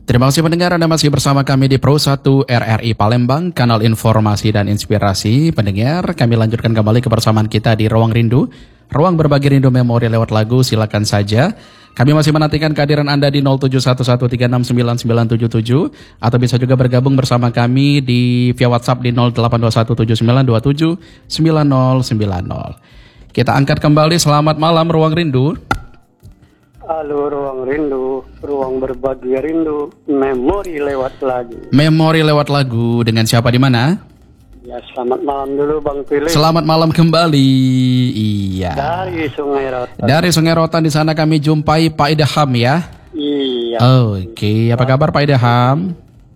Terima kasih pendengar, Anda masih bersama kami di Pro 1 RRI Palembang, kanal informasi dan inspirasi. Pendengar, kami lanjutkan kembali kebersamaan kita di Ruang Rindu, ruang berbagi rindu memori lewat lagu. Silakan saja. Kami masih menantikan kehadiran Anda di 0711369977 atau bisa juga bergabung bersama kami di via WhatsApp di 082179279090. Kita angkat kembali. Selamat malam Ruang Rindu. Halo Ruang Rindu, ruang berbagi rindu, memori lewat lagu. Memori lewat lagu dengan siapa di mana? Ya, selamat malam dulu Bang Pilih. Selamat malam kembali. Iya. Dari Sungai Rotan. Dari Sungai Rotan di sana kami jumpai Pak Idham ya. Iya. Oke, apa kabar Pak Idham?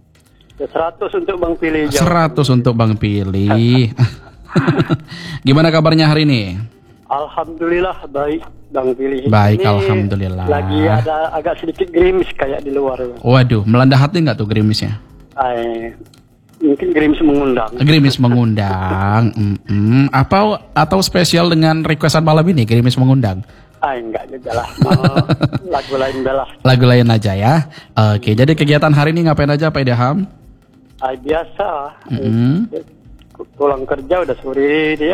100 untuk Bang Pilih. 100 untuk Bang Pilih. Gimana kabarnya hari ini? Alhamdulillah baik Bang Pilih. Baik, ini alhamdulillah. Lagi ada agak sedikit gerimis kayak di luar. Waduh, melanda hati nggak tuh gerimisnya? Mungkin gerimis mengundang. Gerimis mengundang. Atau spesial dengan requestan malam ini gerimis mengundang? Enggak juga lah. Mau lagu lain belah. Lagu lain aja ya. Oke, jadi kegiatan hari ini ngapain aja Pak Idham? Biasa. Pulang kerja udah sore dia.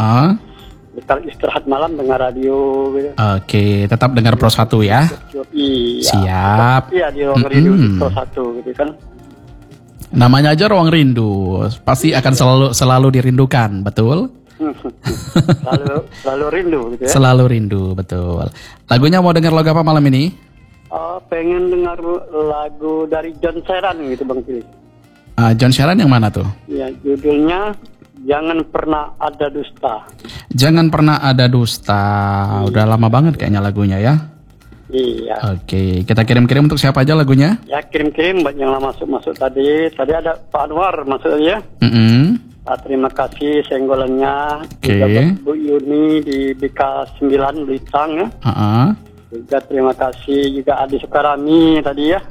Istirahat malam dengar radio gitu. Oke, tetap dengar Pro 1 ya. Iya. Siap. Iya, di Ruang Rindu di Pro 1 gitu kan. Namanya aja Ruang Rindu, pasti akan selalu dirindukan, betul? selalu rindu gitu ya. Selalu rindu, betul. Lagunya mau dengar lagu apa malam ini? Pengen dengar lagu dari John Sheeran gitu Bang Pilih. John Sheeran yang mana tuh? Ya, judulnya Jangan Pernah Ada Dusta. Jangan Pernah Ada Dusta. Udah lama banget kayaknya lagunya ya. Iya. Oke, kita kirim-kirim untuk siapa aja lagunya? Ya, kirim-kirim buat yang masuk Oke. tadi. Tadi ada Pak Anwar masuk ya. Terima kasih senggolannya. Oke. Juga Bu Yuni di BK9 Blitang ya. Juga terima kasih juga Adi Sukarami tadi ya.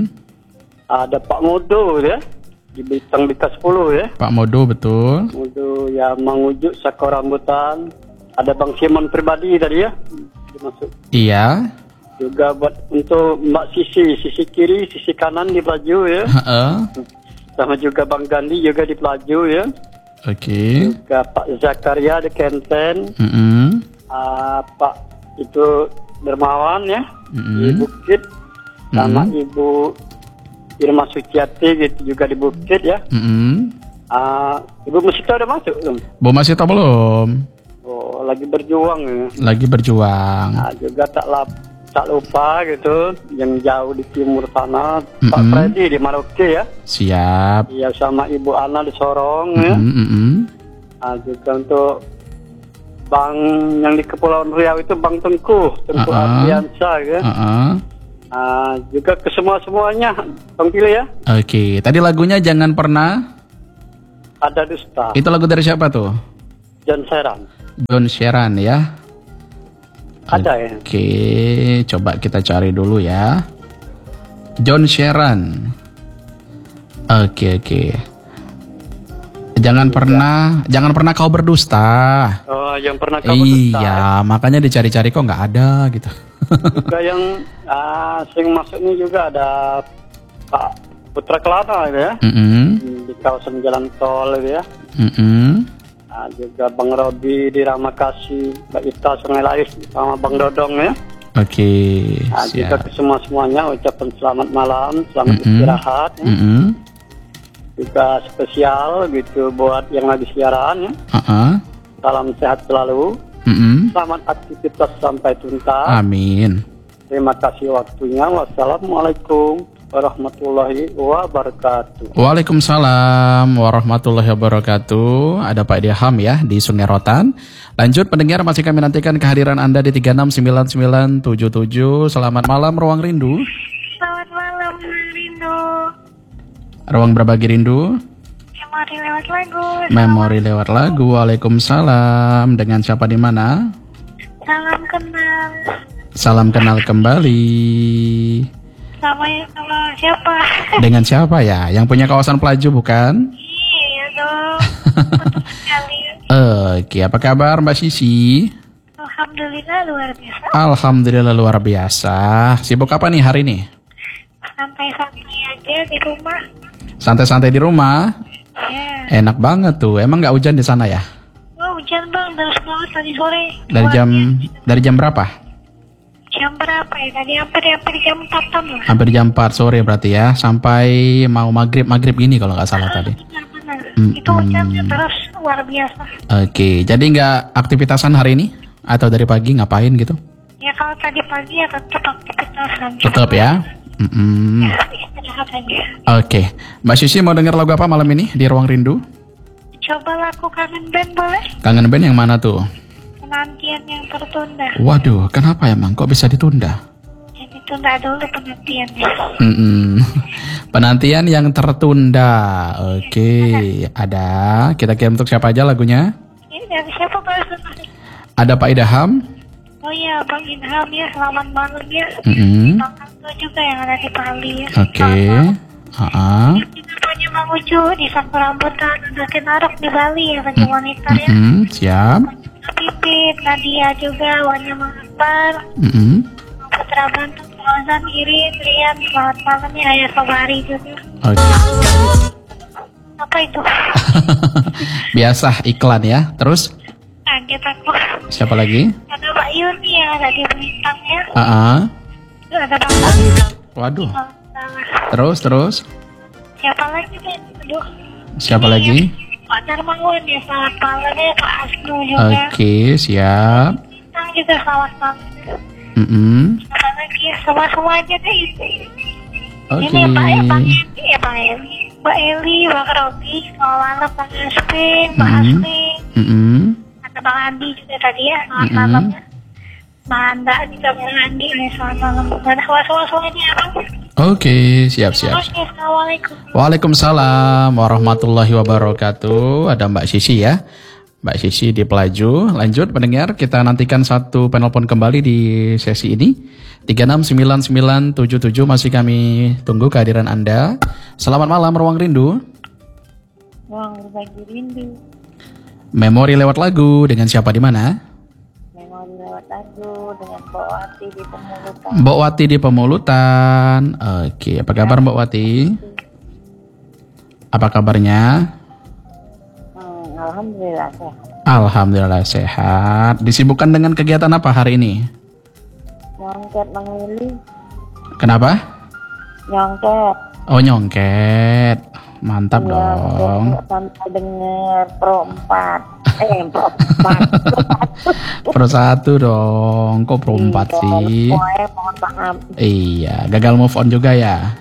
Ada Pak Modo ya. Di Bintang BK10 ya. Pak Modo, betul. Modo ya, mengujuk Sako Rambutan. Ada Bang Simon pribadi tadi ya. Dimasuk. Iya. Juga buat untuk Mbak sisi kiri, sisi kanan di Pelaju ya. Sama juga Bang Gandhi juga di Pelaju ya. Oke. Juga Pak Zakaria di Kenten. Pak itu Dermawan ya. Di Bukit. Sama Ibu Irma Suciati gitu juga di Bukit ya. Ibu Musita udah masuk belum? Bu Masita belum. Oh, lagi berjuang ya. Lagi berjuang. Juga tak lupa gitu yang jauh di timur sana, Pak Freddy di Maroke ya. Siap. Iya, sama Ibu Ana di Sorong ya. Juga untuk Bang yang di Kepulauan Riau itu Bang Tengku Ardiansa ya. Juga ke semuanya Bang Pilih ya. Oke, tadi lagunya Jangan Pernah Ada Dusta. Itu lagu dari siapa tuh? John Sheeran. John Sheeran ya. Ada ya. Oke, coba kita cari dulu ya. John Sheeran. Oke. Jangan pernah kau berdusta. Oh, yang pernah kau berdusta. Iya, makanya dicari-cari kok nggak ada gitu. Juga yang sing masuknya juga ada Pak Putra Kelana ya. Di kawasan jalan tol ya. Juga Bang Robi di Ramakasi, Mbak Ita Sungai Lais sama Bang Dodong ya. Oke. Juga ke semua-semuanya ucapan selamat malam, selamat istirahat ya. Juga spesial gitu buat yang lagi siaran ya. Salam sehat selalu. Selamat aktivitas sampai tuntas. Amin. Terima kasih waktunya. Wassalamualaikum warahmatullahi wabarakatuh. Waalaikumsalam warahmatullahi wabarakatuh. Ada Pak Idham ya di Sungai Rotan. Lanjut pendengar, masih kami nantikan kehadiran Anda di 369977. Selamat malam Ruang Rindu. Selamat malam Rindu. Ruang berbagi rindu. Memori lewat lagu. Memori lewat lagu. Waalaikumsalam. Dengan siapa di mana? Salam kenal. Salam kenal kembali. Sama siapa? Dengan siapa ya? Yang punya kawasan Pelaju bukan? Iya dong. Oke, apa kabar Mbak Sisi? Alhamdulillah luar biasa. Alhamdulillah luar biasa. Sibuk apa nih hari ini? santai-santai aja di rumah. Santai-santai di rumah? Ya. Enak banget tuh. Emang nggak hujan di sana ya? Oh, hujan bang, deras banget tadi sore. Dari jam berapa? Jam berapa ya? Tadi hampir jam 4 lah. Hampir jam 4 sore berarti ya. Sampai mau maghrib gini kalau nggak salah tadi. Benar-benar. Itu hujannya terus luar biasa. Oke, jadi nggak aktivitasan hari ini? Atau dari pagi ngapain gitu? Ya kalau tadi pagi ya tetap aktivitas. Tetap ya? Ya, istirahat aja. Oke, Mbak Sisi mau dengar lagu apa malam ini di Ruang Rindu? Coba lagu Kangen Band boleh? Kangen band yang mana tuh? Penantian yang tertunda. Waduh, kenapa emang kok bisa ditunda? Ya ditunda dulu penantiannya. Penantian yang tertunda. Oke, ada. Kita kirim untuk siapa aja lagunya? Ini dari siapa Pak? Ada Pak Idham. Oh iya, Bang Ilham ya, selamat malam ya. Bang Angga juga yang ada di Bali ya. Oke. Namanya Bang Ucu di Sampul Rambutan, Dakin Arok di Bali ya, bagi wanita ya. Siap. Pipit, Nadia juga, Wanya Mang Akbar. Putra Bantu, Fauzan, Irin, Rian, selamat malam ya, Ayah Sobari juga. Oke. Apa itu? Biasa iklan ya. Terus? Kaget aku. Siapa lagi? Ada Mbak Yuni yang ada di Bintang ya. Ada Bang Waduh. Terus? Siapa lagi nih? Aduh. Siapa lagi? Pak Darmawan ya, selamat malam ya. Pak Asnu juga. Oke, siap. Bintang juga selamat malam. Siapa lagi? Semua-semuanya deh itu. Oke. Ini Pak Eli, Mbak Eli, Bang Robi, selamat malam Bang Asping, Mbak Asling. Ada Bang Andi juga tadi ya, selamat malam ya. Mbak Anda juga Bang Andi, selamat malam. Dan semuanya Bang. Oke, siap. Assalamualaikum. Waalaikumsalam warahmatullahi wabarakatuh. Ada Mbak Sisi ya. Mbak Sisi di Pelaju. Lanjut pendengar, kita nantikan satu penelpon kembali di sesi ini. 369977 masih kami tunggu kehadiran Anda. Selamat malam Ruang Rindu. Ruang berbagi rindu. Memori lewat lagu dengan siapa di mana? Memori lewat lagu dengan Mbak Wati di Pemulutan. Mbak Wati di Pemulutan. Oke, apa kabar Mbak Wati? Apa kabarnya? Alhamdulillah sehat. Alhamdulillah sehat. Disibukkan dengan kegiatan apa hari ini? Nyongket Bang Willy. Kenapa? Nyongket. Oh, nyongket. Mantap dong. Sampai denger Pro 4. Pro 1 dong. Kok Pro 4 sih? Mohon maaf. Iya, gagal move on juga ya?